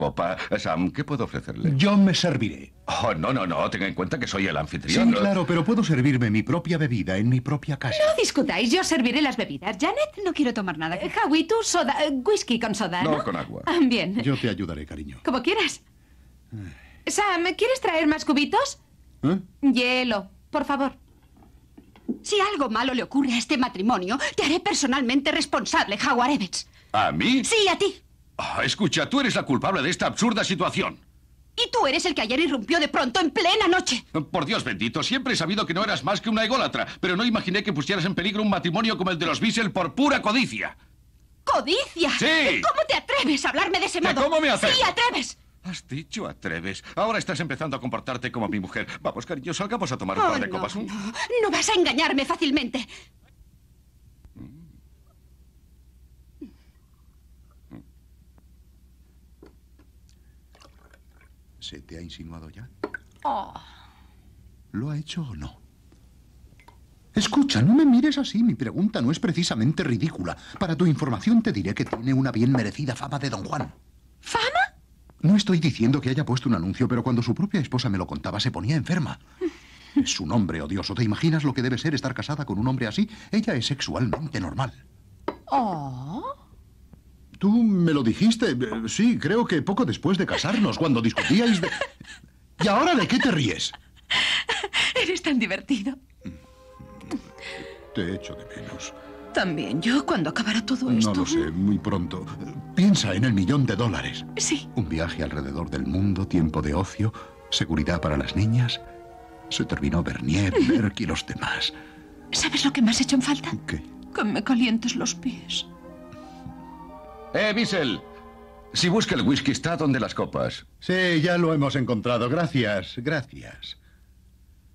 copa. Sam, ¿qué puedo ofrecerle? Yo me serviré. Oh, no. Tenga en cuenta que soy el anfitrión. Sí, claro, pero puedo servirme mi propia bebida en mi propia casa. No discutáis, yo serviré las bebidas. Janet, No quiero tomar nada. Howie, tú soda, whisky con soda, ¿no? No, con agua. Bien, Yo te ayudaré, cariño. como quieras. Sam, ¿quieres traer más cubitos? ¿Eh? Hielo, por favor. Si algo malo le ocurre a este matrimonio, te haré personalmente responsable, Howard Evans. ¿A mí? Sí, a ti. Escucha, tú eres la culpable de esta absurda situación. Y tú eres el que ayer irrumpió de pronto en plena noche. Por Dios bendito, siempre he sabido que no eras más que una ególatra, pero no imaginé que pusieras en peligro un matrimonio como el de los Bissell por pura codicia. ¡Codicia! Sí. ¿Cómo te atreves a hablarme de ese ¿Que modo? cómo me atrevo? ¡Sí, atreves! Has dicho atreves. Ahora estás empezando a comportarte como mi mujer. Vamos, cariño, salgamos a tomar un par de copas. No vas a engañarme fácilmente. ¿Se te ha insinuado ya? Oh. ¿Lo ha hecho o no? Escucha, no me mires así. Mi pregunta no es precisamente ridícula. Para tu información te diré que tiene una bien merecida fama de Don Juan. ¿Fama? No estoy diciendo que haya puesto un anuncio, pero cuando su propia esposa me lo contaba se ponía enferma. Es un hombre odioso. ¿Te imaginas lo que debe ser estar casada con un hombre así? Ella es sexualmente normal. Oh. Tú me lo dijiste. Sí, creo que poco después de casarnos, cuando discutíais de... ¿Y ahora de qué te ríes? Eres tan divertido. Te echo de menos. También yo, cuando acabará todo esto. No lo sé, muy pronto. Piensa en el $1.000.000. Sí. Un viaje alrededor del mundo, tiempo de ocio, seguridad para las niñas. Se terminó Bernier, Merck y los demás. ¿Sabes lo que me has hecho en falta? ¿Qué? Que me calientes los pies. Bissell, si busca el whisky está donde las copas. Sí, ya lo hemos encontrado. Gracias, gracias.